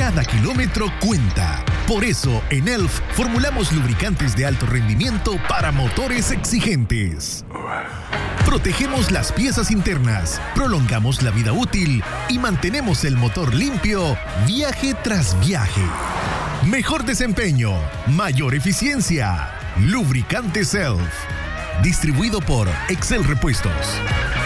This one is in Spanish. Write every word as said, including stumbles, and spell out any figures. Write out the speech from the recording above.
Cada kilómetro cuenta. Por eso, en E L F formulamos lubricantes de alto rendimiento para motores exigentes. Protegemos las piezas internas, prolongamos la vida útil y mantenemos el motor limpio viaje tras viaje. Mejor desempeño, mayor eficiencia. Lubricantes E L F. Distribuido por Excel Repuestos.